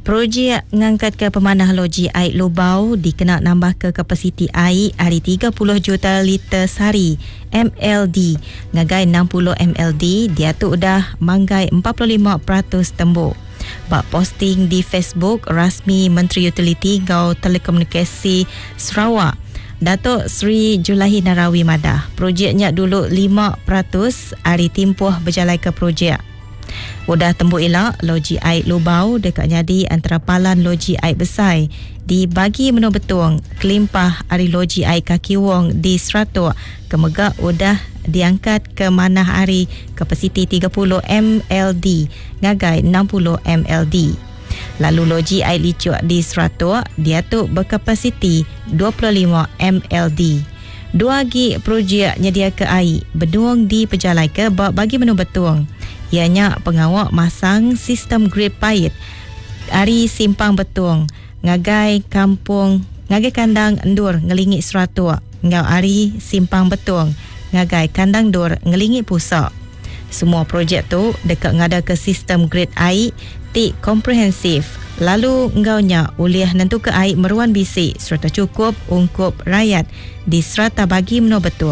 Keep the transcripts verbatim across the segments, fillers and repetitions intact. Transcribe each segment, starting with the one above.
Projek ngangkat ke pemanah loji air Lubau dikena nambah ke kapasiti air hari tiga puluh juta liter sehari M L D ngagai enam puluh M L D dia tu dah manggai empat puluh lima peratus tembok. Bak posting di Facebook rasmi Menteri Utiliti Gau Telekomunikasi Sarawak Datuk Seri Julahi Narawi madah projeknya dulu lima peratus hari tempoh berjalan ke projek. Udah tembuk elak loji air Lubau dekat jadi antara palan loji air besar dibagi menu betung kelimpah hari loji air Kaki Wong di Seratuk kemegak udah diangkat ke manah hari kapasiti tiga puluh M L D ngagai enam puluh M L D. Lalu loji air Licuk di Seratuk dia tu berkapasiti dua puluh lima M L D. Dua lagi projek nyedia ke air benuang di pejalai ke bagi menu betung. Ianya pengawak masang sistem grid pait hari simpang betung ngagai kampung ngagai kandang endur ngelingit Seratuk ngau hari simpang betung ngagai kandang dur ngelingit Pusak. Semua projek tu dekat ngada ke sistem grid air tik komprehensif. Lalu engaunya uliah nentu ke air meruan bisik serta cukup ungkup rakyat di serata bagi menu betung.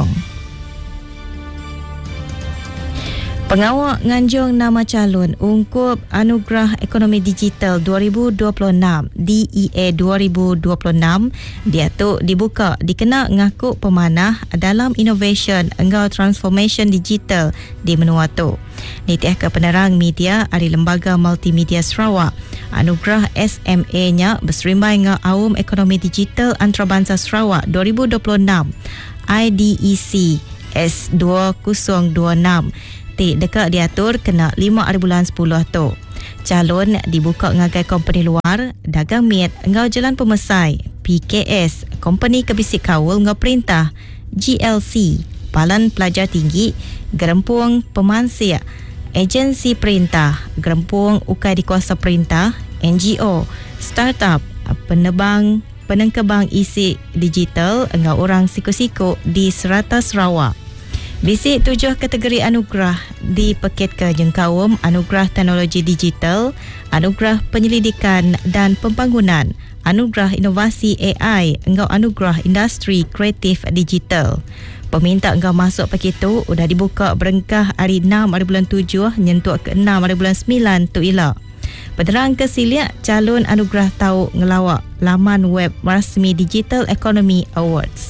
Pengawak nganjung nama calon ungkup Anugerah Ekonomi Digital dua ribu dua puluh enam D E A dua ribu dua puluh enam dia tu dibuka dikena ngaku pemanah dalam innovation engau transformation digital di menua tu. Nitiah ke penerang media dari Lembaga Multimedia Sarawak Anugerah S M A-nya berserimbai dengan Awam Ekonomi Digital Antarabangsa Sarawak dua ribu dua puluh enam I D E C S dua ribu dua puluh enam dekat diatur kena lima hari bulan sepuluh tu. Calon dibuka ngagai company luar, dagang mit, ngau jalan pemesai, P K S, company kebisik kawul ngau perintah, G L C, palan pelajar tinggi, gerempung pemansir, agensi perintah, gerempung ukai di kuasa perintah, N G O, startup, penebang, penengkebang isi digital, ngau orang siku-siku di serata Sarawak. Bisik tujuh kategori anugerah dipeketkan jengkawum Anugerah Teknologi Digital, Anugerah Penyelidikan dan Pembangunan, Anugerah Inovasi A I, engkau Anugerah Industri Kreatif Digital. Peminta engkau masuk paket tu sudah dibuka berengkah hari enam hari bulan tujuh nyentuk ke enam hari bulan sembilan tu ilak. Penerang kesiliak calon anugerah tahu ngelawak laman web rasmi Digital Economy Awards.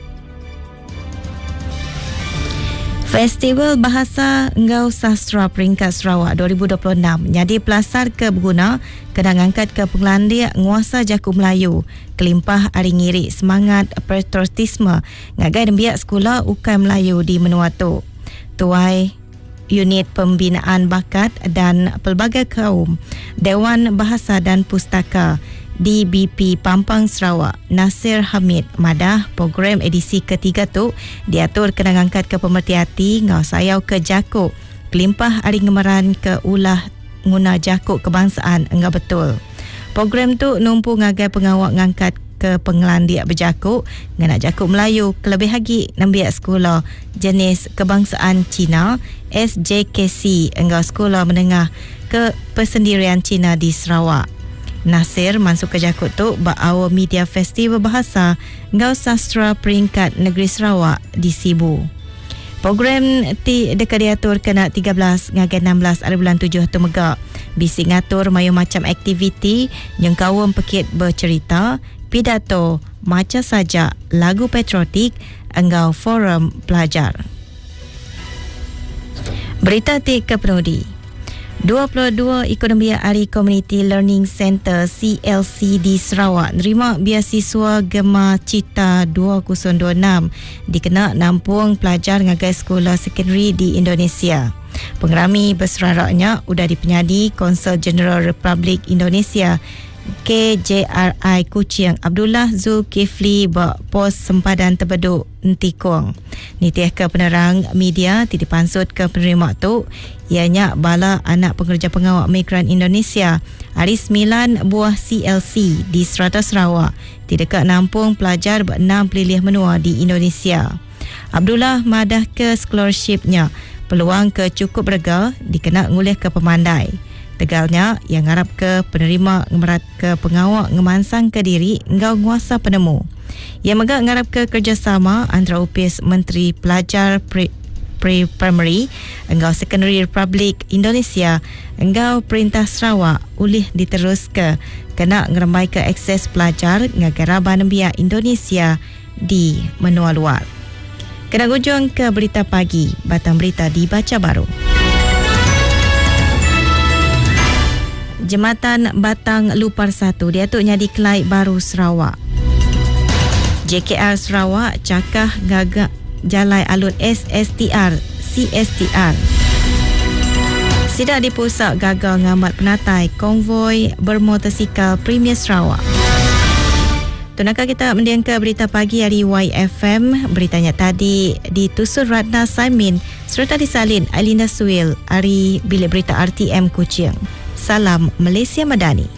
Festival Bahasa Engau Sastra Peringkat Sarawak dua ribu dua puluh enam jadi pelasar ke berguna kena ngangkat ke pengelandia nguasa Jaku Melayu kelimpah hari ngiri semangat patriotisme ngagai dembiak sekolah Ukai Melayu di menua tu. Tuai Unit Pembinaan Bakat dan Pelbagai Kaum Dewan Bahasa dan Pustaka D B P Pampang Sarawak Nasir Hamid madah program edisi ketiga tu diatur kena ngangkat ke pemerhati ngau sayau ke jakuk kelimpah hari ngemeran ke ulah nguna jakuk kebangsaan enggak betul. Program tu numpu ngagai pengawak ngangkat ke pengelandia berjakuk ngana jakuk Melayu kelebih lagi nambiak sekolah jenis kebangsaan Cina S J K C enggau sekolah menengah ke persendirian Cina di Sarawak. Nasir masuk ke jakut tu ba'awa media festival bahasa Ngau Sastra Peringkat Negeri Sarawak di Sibu. Program ti dekat diatur kena tiga belas ngagai enam belas hari bulan tujuh tu megak. Bisi ngatur mayu macam aktiviti yang kawam pekit bercerita, pidato, macam saja lagu patriotik, engau forum pelajar. Berita ti ke penudi. dua puluh dua Ekonomi Ari Community Learning Center C L C di Sarawak nerima beasiswa Gema Cita dua ribu dua puluh enam dikena nampung pelajar ngagai sekolah sekondari di Indonesia. Pengerami berseraraknya sudah dipenyadi Konsul Jeneral Republik Indonesia K J R I Kuching Abdullah Zulkifli bak pos sempadan terbeduk Ntikong. Nitiah ke penerang media tidak pansut ke penerima tu ianya bala anak pekerja pengawak migran Indonesia hari sembilan buah C L C di Serata Sarawak tidak nampung pelajar berenam pelilih menua di Indonesia. Abdullah madah ke scholarshipnya peluang ke cukup rega dikena ngulih ke pemandai. Tegalnya yang ngarap ke penerima ngemerat ke pengawak ngemansang ke diri ngau nguasa penemu. Yang megak ngarap ke kerjasama antara upis Menteri Pelajar Pre Pre-Primary engkau Secondary Republik Indonesia engkau Perintah Sarawak ulih diterus ke kena ngerembai ke akses pelajar ngagaraban biak Indonesia di menua luar. Kena gujung ke berita pagi, batang berita dibaca baru. Jembatan Batang Lupar satu diatuknya di Kelai Baru Sarawak. J K R Sarawak cakah gagak Jalai Alun S S T R C S T R. Sidak di pusat gagal ngamat penatai konvoi bermotosikal Premier Sarawak. Tunakah kita mendiang ke berita pagi hari Y F M. Beritanya tadi ditusun Ratna Saimin serta disalin Alina Suil hari bilik berita R T M Kuching. Salam Malaysia Madani.